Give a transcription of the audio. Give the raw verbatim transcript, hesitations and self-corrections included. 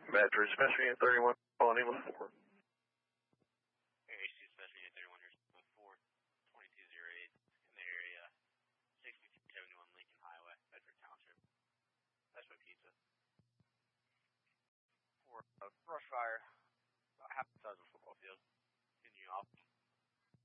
Mattress, Special Unit thirty-one, calling England four. A C Special Unit thirty-one, here's four twenty-two oh eight in the area, six fifty seventy-one Lincoln Highway, Bedford Township. That's my pizza. For uh, brush fire, about half a dozen football field. Continue off.